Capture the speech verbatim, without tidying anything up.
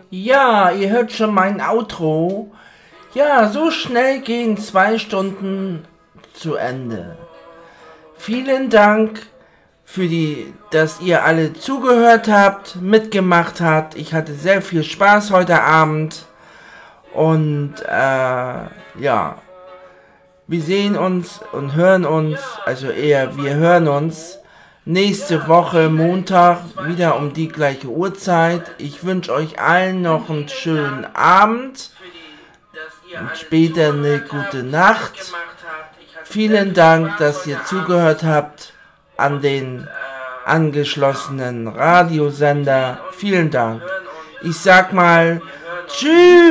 Ja, ihr hört schon mein Outro. Ja, so schnell gehen zwei Stunden zu Ende. Vielen Dank für die, dass ihr alle zugehört habt, mitgemacht habt. Ich hatte sehr viel Spaß heute Abend. Und äh, ja, wir sehen uns und hören uns, also eher wir hören uns nächste Woche Montag wieder um die gleiche Uhrzeit. Ich wünsche euch allen noch einen schönen Abend und später eine gute Nacht. Vielen Dank, dass ihr zugehört habt an den angeschlossenen Radiosender. Vielen Dank. Ich sag mal tschüss.